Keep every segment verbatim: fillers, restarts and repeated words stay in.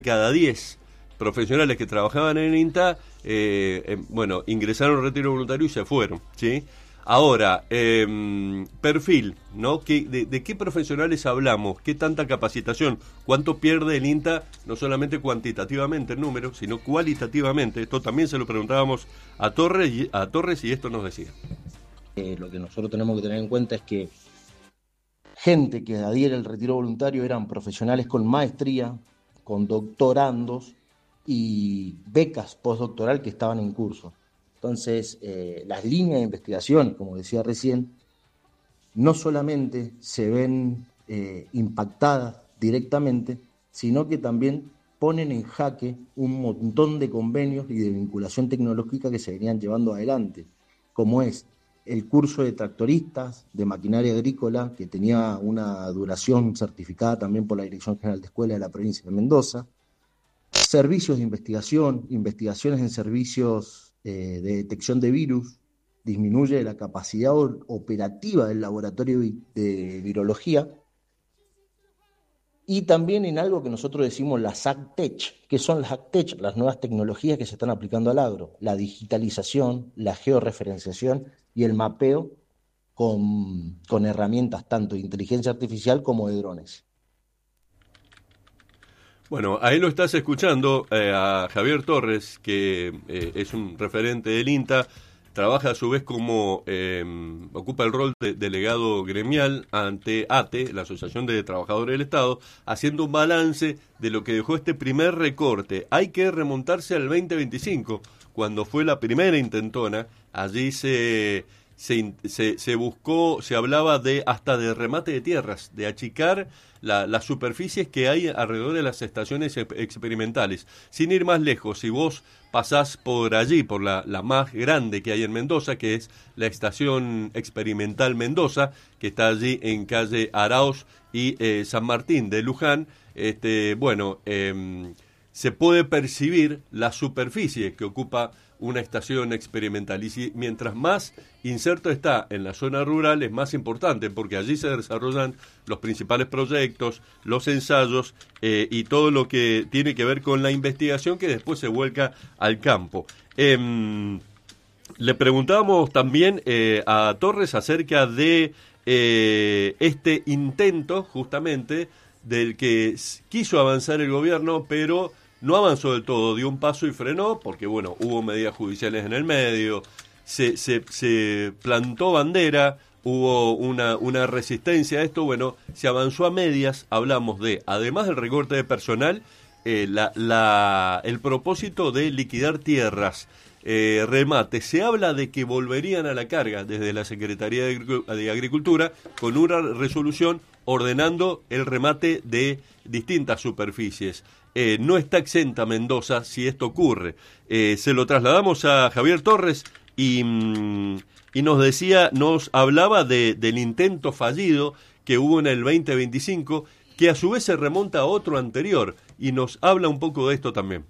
cada diez profesionales que trabajaban en el INTA, eh, eh, bueno, ingresaron al retiro voluntario y se fueron, ¿sí? Ahora, eh, perfil, ¿no? ¿Qué, de, ¿De qué profesionales hablamos? ¿Qué tanta capacitación? ¿Cuánto pierde el INTA, no solamente cuantitativamente en números, sino cualitativamente? Esto también se lo preguntábamos a Torres y, a Torres y esto nos decía. Eh, lo que nosotros tenemos que tener en cuenta es que gente que adhiere al retiro voluntario eran profesionales con maestría, con doctorandos y becas postdoctoral que estaban en curso. Entonces, eh, las líneas de investigación, como decía recién, no solamente se ven eh, impactadas directamente, sino que también ponen en jaque un montón de convenios y de vinculación tecnológica que se venían llevando adelante, como es el curso de tractoristas, de maquinaria agrícola, que tenía una duración certificada también por la Dirección General de Escuela de la provincia de Mendoza, servicios de investigación, investigaciones en servicios eh, de detección de virus, disminuye la capacidad operativa del laboratorio de virología, y también en algo que nosotros decimos las AgTech, que son las AgTech, las nuevas tecnologías que se están aplicando al agro, la digitalización, la georreferenciación y el mapeo con, con herramientas tanto de inteligencia artificial como de drones. Bueno, ahí lo estás escuchando eh, a Javier Torres, que eh, es un referente del INTA, trabaja a su vez como, eh, ocupa el rol de delegado gremial ante A T E, la Asociación de Trabajadores del Estado, haciendo un balance de lo que dejó este primer recorte. Hay que remontarse al veinte veinticinco, cuando fue la primera intentona, allí se... Se, se, se buscó, se hablaba de hasta de remate de tierras, de achicar la, las superficies que hay alrededor de las estaciones experimentales. Sin ir más lejos, si vos pasás por allí, por la, la más grande que hay en Mendoza, que es la Estación Experimental Mendoza, que está allí en calle Arauz y eh, San Martín de Luján, este, bueno, eh, se puede percibir la superficie que ocupa una estación experimental. Y si, mientras más inserto está en la zona rural, es más importante, porque allí se desarrollan los principales proyectos, los ensayos eh, y todo lo que tiene que ver con la investigación que después se vuelca al campo. Eh, le preguntábamos también eh, a Torres acerca de eh, este intento, justamente, del que quiso avanzar el gobierno, pero no avanzó del todo, dio un paso y frenó, porque bueno, hubo medidas judiciales en el medio, se, se, se plantó bandera, hubo una, una resistencia a esto, bueno, se avanzó a medias, hablamos de, además del recorte de personal, eh, la, la, el propósito de liquidar tierras, eh, remate, se habla de que volverían a la carga desde la Secretaría de Agricultura con una resolución ordenando el remate de distintas superficies. Eh, no está exenta Mendoza si esto ocurre. Eh, se lo trasladamos a Javier Torres y, mm, y nos decía, nos hablaba de, del intento fallido que hubo en el veinte veinticinco, que a su vez se remonta a otro anterior, y nos habla un poco de esto también.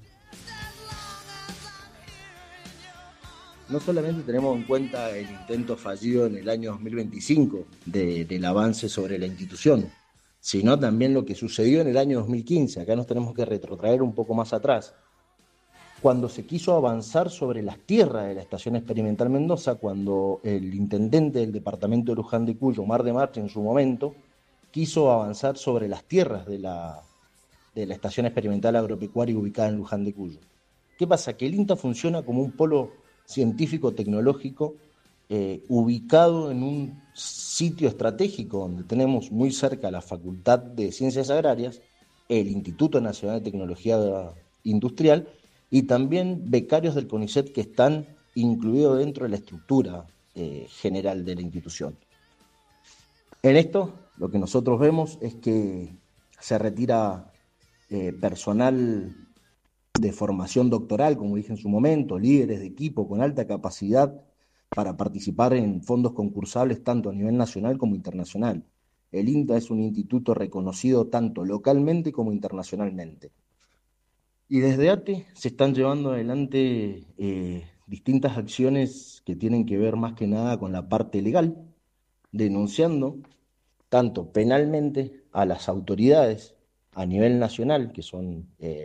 No solamente tenemos en cuenta el intento fallido en el año dos mil veinticinco de, del avance sobre la institución, sino también lo que sucedió en el año dos mil quince. Acá nos tenemos que retrotraer un poco más atrás, cuando se quiso avanzar sobre las tierras de la Estación Experimental Mendoza, cuando el intendente del departamento de Luján de Cuyo, Omar de Marchi, en su momento, quiso avanzar sobre las tierras de la, de la Estación Experimental Agropecuaria ubicada en Luján de Cuyo. ¿Qué pasa? Que el INTA funciona como un polo científico-tecnológico eh, ubicado en un sitio estratégico donde tenemos muy cerca la Facultad de Ciencias Agrarias, el Instituto Nacional de Tecnología Industrial y también becarios del CONICET que están incluidos dentro de la estructura eh, general de la institución. En esto, lo que nosotros vemos es que se retira eh, personal de formación doctoral, como dije en su momento, líderes de equipo con alta capacidad para participar en fondos concursables tanto a nivel nacional como internacional. El INTA es un instituto reconocido tanto localmente como internacionalmente. Y desde A T E se están llevando adelante eh, distintas acciones que tienen que ver más que nada con la parte legal, denunciando tanto penalmente a las autoridades a nivel nacional, que son eh,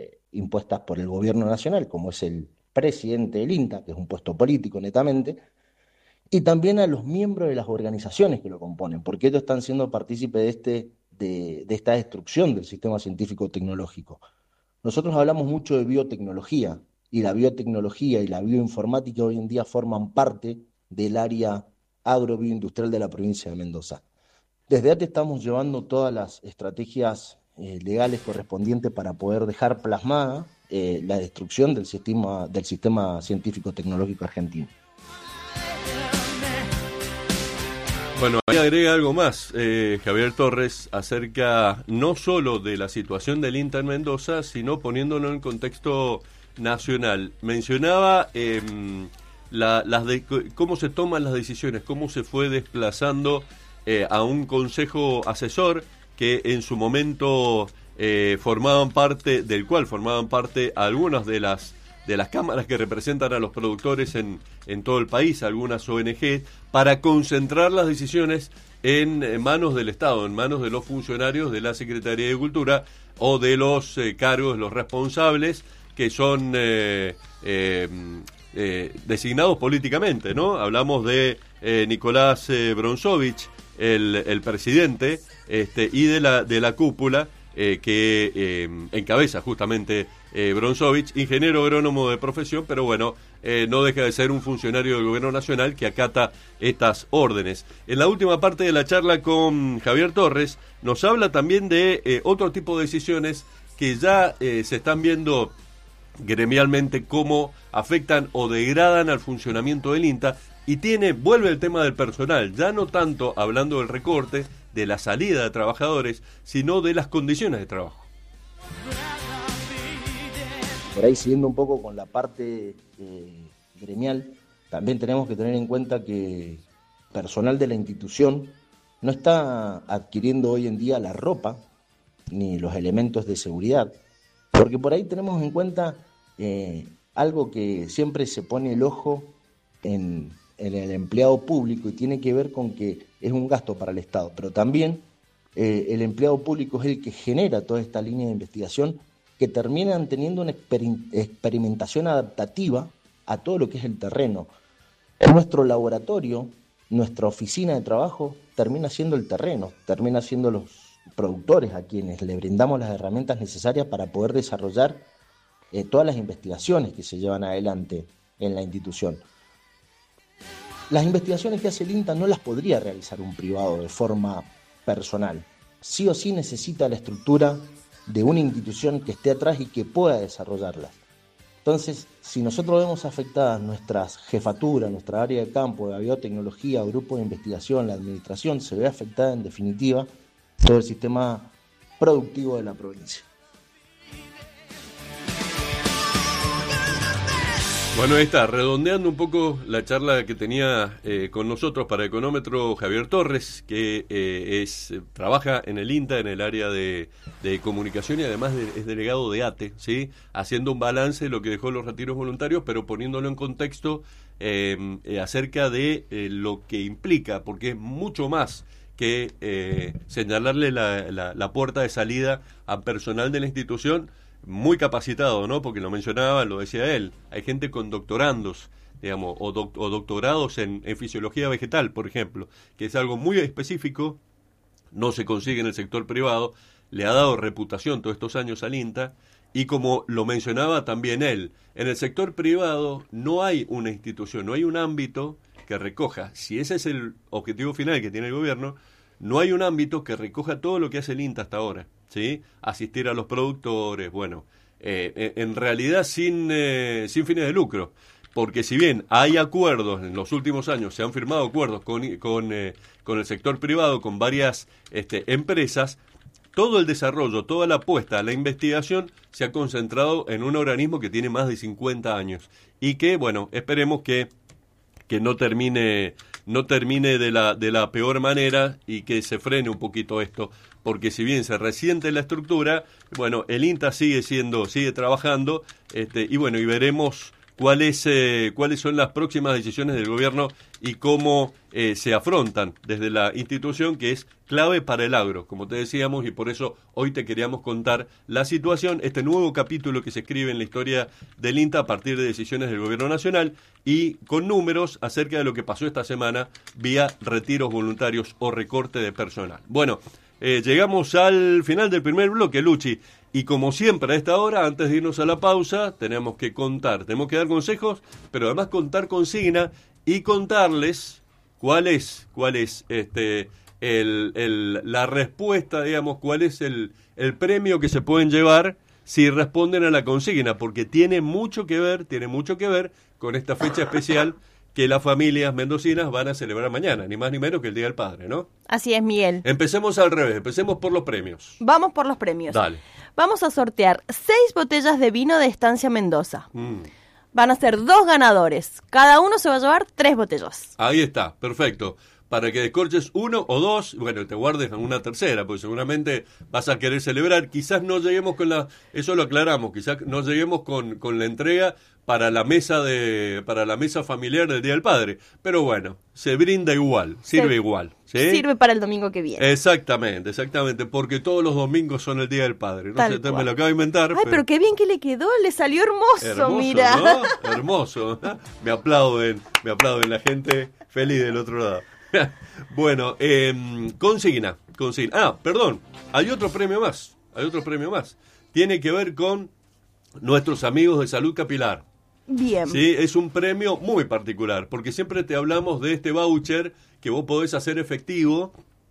impuestas por el gobierno nacional, como es el presidente del INTA, que es un puesto político netamente, y también a los miembros de las organizaciones que lo componen, porque ellos están siendo partícipes de, este, de, de esta destrucción del sistema científico-tecnológico. Nosotros hablamos mucho de biotecnología, y la biotecnología y la bioinformática hoy en día forman parte del área agrobioindustrial de la provincia de Mendoza. Desde A T E estamos llevando todas las estrategias eh, legales correspondientes para poder dejar plasmada eh, la destrucción del sistema, del sistema científico-tecnológico argentino. Bueno, ahí agrega algo más, eh, Javier Torres, acerca no solo de la situación del INTA en Mendoza, sino poniéndolo en contexto nacional. Mencionaba eh, la, las de, cómo se toman las decisiones, cómo se fue desplazando eh, a un consejo asesor que en su momento eh, formaban parte, del cual formaban parte algunas de las de las cámaras que representan a los productores en, en todo el país, algunas O N G, para concentrar las decisiones en, en manos del Estado, en manos de los funcionarios de la Secretaría de Cultura o de los eh, cargos, los responsables, que son eh, eh, eh, designados políticamente, ¿no? Hablamos de eh, Nicolás eh, Bronsovich, el, el presidente, este, y de la, de la cúpula, Eh, que eh, encabeza justamente eh, Bronsovich, ingeniero agrónomo de profesión, pero bueno, eh, no deja de ser un funcionario del gobierno nacional que acata estas órdenes. En la última parte de la charla con Javier Torres, nos habla también de eh, otro tipo de decisiones que ya eh, se están viendo gremialmente cómo afectan o degradan al funcionamiento del INTA, y tiene, vuelve el tema del personal, ya no tanto hablando del recorte, de la salida de trabajadores, sino de las condiciones de trabajo. Por ahí, siguiendo un poco con la parte eh, gremial, también tenemos que tener en cuenta que personal de la institución no está adquiriendo hoy en día la ropa ni los elementos de seguridad, porque por ahí tenemos en cuenta eh, algo que siempre se pone el ojo en en el empleado público, y tiene que ver con que es un gasto para el Estado, pero también eh, el empleado público es el que genera toda esta línea de investigación que terminan teniendo una exper- experimentación adaptativa a todo lo que es el terreno. Nuestro laboratorio, nuestra oficina de trabajo termina siendo el terreno, termina siendo los productores a quienes le brindamos las herramientas necesarias para poder desarrollar eh, todas las investigaciones que se llevan adelante en la institución. Las investigaciones que hace el INTA no las podría realizar un privado de forma personal. Sí o sí necesita la estructura de una institución que esté atrás y que pueda desarrollarlas. Entonces, si nosotros vemos afectadas nuestras jefaturas, nuestra área de campo, de biotecnología, grupo de investigación, la administración, se ve afectada en definitiva todo el sistema productivo de la provincia. Bueno, ahí está, redondeando un poco la charla que tenía eh, con nosotros para Económetro Javier Torres, que eh, es trabaja en el INTA, en el área de, de comunicación, y además de, es delegado de A T E, ¿sí? Haciendo un balance de lo que dejó los retiros voluntarios, pero poniéndolo en contexto eh, eh, acerca de eh, lo que implica, porque es mucho más que eh, señalarle la, la, la puerta de salida a personal de la institución, muy capacitado, ¿no? Porque lo mencionaba, lo decía él, hay gente con doctorandos, digamos, o, doc, o doctorados en, en fisiología vegetal, por ejemplo, que es algo muy específico, no se consigue en el sector privado, le ha dado reputación todos estos años al INTA, y como lo mencionaba también él, en el sector privado no hay una institución, no hay un ámbito que recoja, si ese es el objetivo final que tiene el gobierno, no hay un ámbito que recoja todo lo que hace el INTA hasta ahora, ¿sí? Asistir a los productores, bueno, eh, en realidad sin, eh, sin fines de lucro, porque si bien hay acuerdos, en los últimos años se han firmado acuerdos con, con, eh, con el sector privado, con varias este, empresas, todo el desarrollo, toda la apuesta a la investigación se ha concentrado en un organismo que tiene más de cincuenta años y que, bueno, esperemos que, que no termine... no termine de la de la peor manera y que se frene un poquito esto, porque si bien se resiente la estructura, bueno, el INTA sigue siendo, sigue trabajando, este, y bueno, y veremos cuál es, eh, cuáles son las próximas decisiones del gobierno y cómo eh, se afrontan desde la institución, que es clave para el agro, como te decíamos, y por eso hoy te queríamos contar la situación, este nuevo capítulo que se escribe en la historia del INTA a partir de decisiones del gobierno nacional y con números acerca de lo que pasó esta semana vía retiros voluntarios o recorte de personal. Bueno, eh, llegamos al final del primer bloque, Luchi. Y como siempre a esta hora, antes de irnos a la pausa, tenemos que contar, tenemos que dar consejos, pero además contar consigna y contarles cuál es, cuál es este el, el, la respuesta, digamos, cuál es el, el premio que se pueden llevar si responden a la consigna, porque tiene mucho que ver, tiene mucho que ver con esta fecha especial que las familias mendocinas van a celebrar mañana, ni más ni menos que el Día del Padre, ¿no? Así es, Miguel. Empecemos al revés, empecemos por los premios. Vamos por los premios. Dale. Vamos a sortear seis botellas de vino de Estancia Mendoza. Mm. Van a ser dos ganadores. Cada uno se va a llevar tres botellas. Ahí está, perfecto. Para que descorches uno o dos, bueno, te guardes una tercera, porque seguramente vas a querer celebrar. Quizás no lleguemos con la, eso lo aclaramos, quizás no lleguemos con, con la entrega para la mesa de, para la mesa familiar del Día del Padre. Pero bueno, se brinda igual, sirve Se, igual. ¿Sí? Sirve para el domingo que viene. Exactamente, exactamente, porque todos los domingos son el Día del Padre. No Tal sé, te cual. me lo acabo de inventar. Ay, pero qué bien que le quedó, le salió hermoso, Hermoso, mira. ¿no? Hermoso. Me aplauden, me aplauden la gente feliz del otro lado. Bueno, eh, consigna, consigna. Ah, perdón, hay otro premio más, hay otro premio más. Tiene que ver con nuestros amigos de Salud Capilar. Bien. Sí, es un premio muy particular, porque siempre te hablamos de este voucher que vos podés hacer efectivo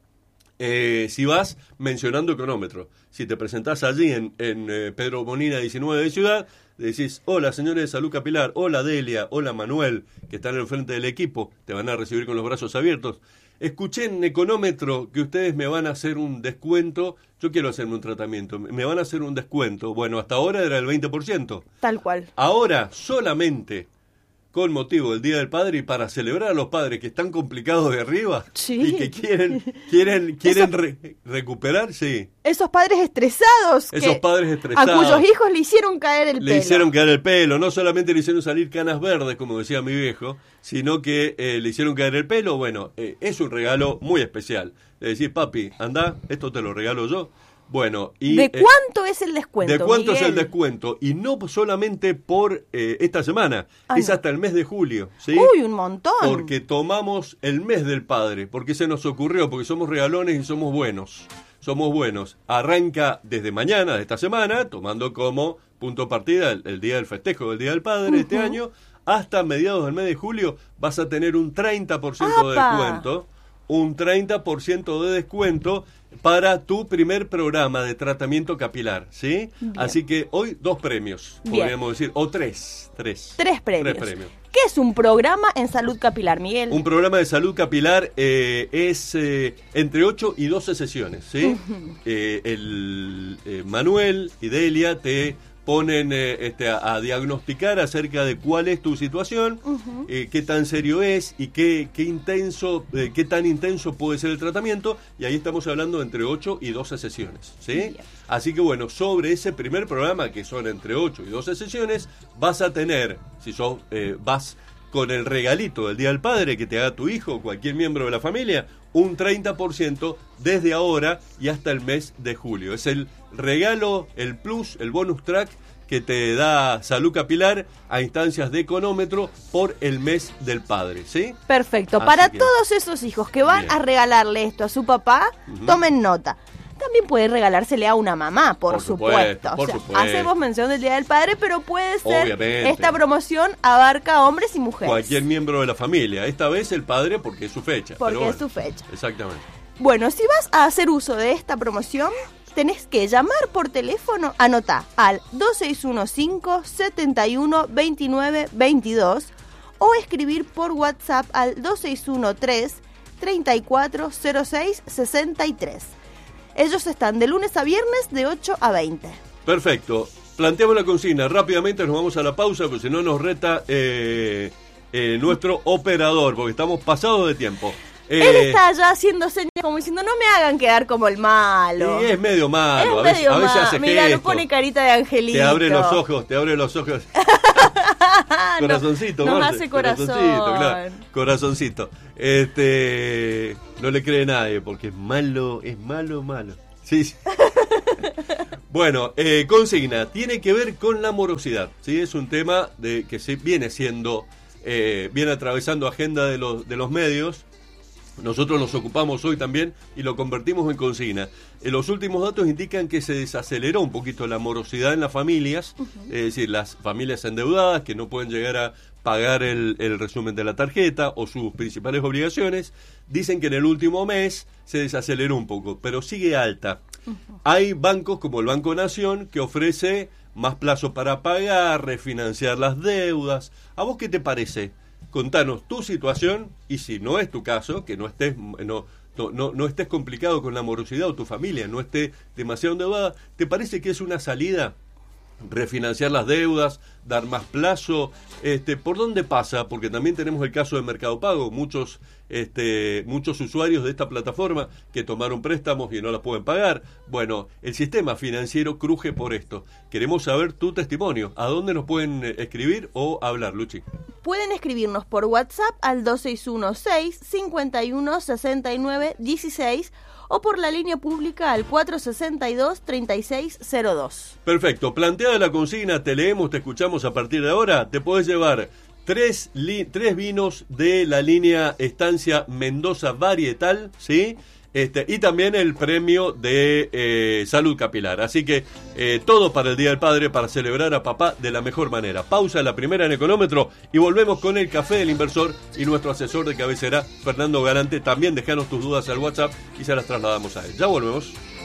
eh, si vas mencionando económetro. Si te presentás allí en, en eh, Pedro Bonina diecinueve de Ciudad, decís, hola señores de Salud Capilar, hola Delia, hola Manuel, que están al frente del equipo, te van a recibir con los brazos abiertos. Escuché en económetro que ustedes me van a hacer un descuento, yo quiero hacerme un tratamiento, me van a hacer un descuento. Bueno, hasta ahora era el veinte por ciento. Tal cual. Ahora, solamente con motivo del Día del Padre y para celebrar a los padres que están complicados de arriba Sí. y que quieren quieren quieren Eso- re- recuperar, sí. Esos padres estresados. Esos que- padres estresados. A cuyos hijos le hicieron caer el Le pelo. hicieron caer el pelo, no solamente le hicieron salir canas verdes, como decía mi viejo, sino que eh, le hicieron caer el pelo. Bueno, eh, es un regalo muy especial. Le decís, papi, anda, esto te lo regalo yo. Bueno, y... ¿De eh, cuánto es el descuento? ¿De cuánto Miguel? es el descuento? Y no solamente por eh, esta semana, Ah, es no. hasta el mes de julio, ¿sí? Uy, un montón. Porque tomamos el mes del padre, porque se nos ocurrió, porque somos regalones y somos buenos. Somos buenos. Arranca desde mañana de esta semana, tomando como punto partida el, el día del festejo del Día del Padre de este año, hasta mediados del mes de julio vas a tener un treinta por ciento de ¡Apa! descuento. Un treinta por ciento de descuento para tu primer programa de tratamiento capilar, ¿sí? Bien. Así que hoy dos premios, Bien. podríamos decir, o tres, tres. Tres premios. Tres premios. ¿Qué es un programa en salud capilar, Miguel? Un programa de salud capilar eh, es eh, entre ocho y doce sesiones, ¿sí? Eh, el eh, Manuel y Delia te ponen eh, este, a, a diagnosticar acerca de cuál es tu situación, Ujú. eh, qué tan serio es y qué, qué intenso, eh, qué tan intenso puede ser el tratamiento, y ahí estamos hablando de entre ocho y doce sesiones, ¿sí? Bien. Así que bueno, sobre ese primer programa, que son entre ocho y doce sesiones, vas a tener, si sos, eh, vas con el regalito del Día del Padre que te haga tu hijo o cualquier miembro de la familia, un treinta por ciento desde ahora y hasta el mes de julio. Es el regalo, el plus, el bonus track que te da Salud Capilar a instancias de económetro por el mes del padre, ¿sí? Perfecto. Así Para que- todos esos hijos que van Bien. a regalarle esto a su papá, Ujú. tomen nota. También puede regalársele a una mamá, por, Por supuesto. supuesto, por O sea, supuesto. hacemos mención del Día del Padre, pero puede ser, Obviamente. esta promoción abarca a hombres y mujeres. Cualquier miembro de la familia. Esta vez el padre porque es su fecha. Porque pero es bueno, su fecha. Exactamente. Bueno, si vas a hacer uso de esta promoción, tenés que llamar por teléfono, anotá, al dos seis uno cinco, siete uno, dos nueve dos dos o escribir por WhatsApp al dos seis uno tres, tres cuatro cero seis seis tres. Ellos están de lunes a viernes de ocho a veinte. Perfecto. Planteamos la consigna. Rápidamente nos vamos a la pausa, porque si no nos reta eh, eh, nuestro operador, porque estamos pasados de tiempo. Él Eh, está allá haciendo señas como diciendo, no me hagan quedar como el malo. y es medio malo. Es a veces, medio a veces malo. hace Mira, le gestos. pone carita de angelito. Te abre los ojos, te abre los ojos. Corazoncito, nos Marce, hace corazón. Corazoncito, claro, corazoncito. Este, no le cree nadie porque es malo, es malo, malo. Sí, sí. Bueno, eh, consigna, tiene que ver con la morosidad, ¿sí? Es un tema de que se viene siendo, eh, viene atravesando agenda de los, de los medios. Nosotros nos ocupamos hoy también y lo convertimos en consigna. Eh, los últimos datos indican que se desaceleró un poquito la morosidad en las familias, uh-huh. Es decir, las familias endeudadas que no pueden llegar a pagar el, el resumen de la tarjeta o sus principales obligaciones, dicen que en el último mes se desaceleró un poco, pero sigue alta. Uh-huh. Hay bancos como el Banco Nación que ofrece más plazo para pagar, refinanciar las deudas. ¿A vos qué te parece? Contanos tu situación y si no es tu caso, que no estés no, no, no, no estés complicado con la morosidad o tu familia no esté demasiado endeudada, ¿te parece que es una salida? Refinanciar las deudas, dar más plazo, este, ¿por dónde pasa? Porque también tenemos el caso de Mercado Pago, muchos, este, muchos usuarios de esta plataforma que tomaron préstamos y no las pueden pagar. Bueno, el sistema financiero cruje por esto. Queremos saber tu testimonio. ¿A dónde nos pueden escribir o hablar, Luchi? Pueden escribirnos por WhatsApp al dos seis uno seis, cinco uno, seis nueve uno seis o por la línea pública al cuatro seis dos, tres seis cero dos. Perfecto, planteada la consigna, te leemos, te escuchamos a partir de ahora, te podés llevar tres, li- tres vinos de la línea Estancia Mendoza Varietal, ¿sí? Este, y también el premio de eh, Salud Capilar. Así que eh, todo para el Día del Padre, para celebrar a papá de la mejor manera. Pausa la primera en Económetro y volvemos con el Café del Inversor y nuestro asesor de cabecera, Fernando Galante. También dejanos tus dudas al WhatsApp y se las trasladamos a él. Ya volvemos.